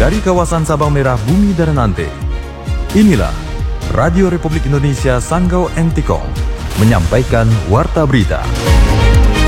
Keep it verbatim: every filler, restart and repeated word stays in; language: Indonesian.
dari kawasan Sabang Merah Bumi Daranante. Inilah Radio Republik Indonesia Sanggau Entikong menyampaikan Warta Berita.